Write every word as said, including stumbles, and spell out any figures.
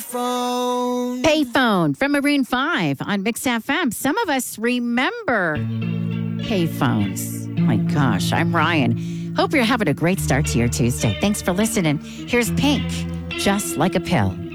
Payphone. Payphone from Maroon five on Mix F M. Some of us remember payphones. My gosh, I'm Ryan. Hope you're having a great start to your Tuesday. Thanks for listening. Here's Pink, Just Like a Pill.